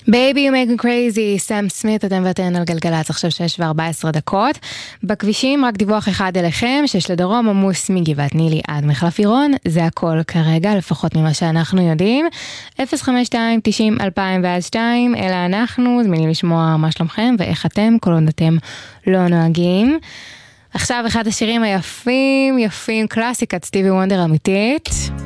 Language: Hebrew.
Baby you make me crazy, סם סמית, אתם ואתן על גלגלץ, עכשיו 6:14. בכבישים רק דיווח אחד אליכם, שיש לדרום עמוס מגבעת נילי עד מחלף עירון, זה הכל כרגע, לפחות ממה שאנחנו יודעים. 052-90-2002, אלה אנחנו, זמינים לשמוע מה שלומכם ואיך אתם, כל עוד אתם לא נוהגים. עכשיו אחד השירים היפים, קלאסיקת סטיבי וונדר אמיתית.